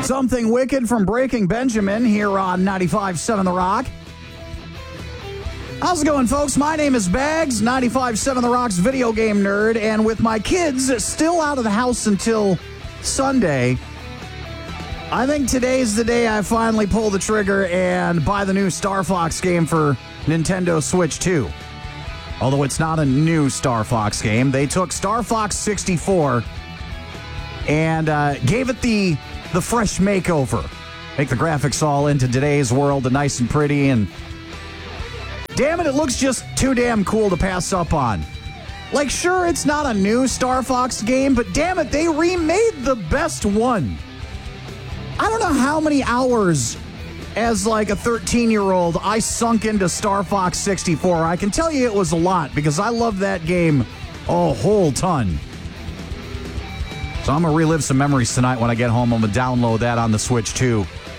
Something Wicked from Breaking Benjamin here on 95.7 The Rock. How's it going, folks? My name is Bags, 95.7 The Rock's video game nerd, and with my kids still out of the house until Sunday, I think today's the day I finally pull the trigger and buy the new Star Fox game for Nintendo Switch 2. Although it's not a new Star Fox game. They took Star Fox 64 and gave it the fresh makeover. Make the graphics all into today's world and nice and pretty, and damn it looks just too damn cool to pass up on. Like, sure, it's not a new Star Fox game, but damn it, they remade the best one. I don't know how many hours as like a 13-year-old I sunk into Star Fox 64. I can tell you it was a lot because I love that game a whole ton. So I'm going to relive some memories tonight when I get home. I'm going to download that on the Switch too.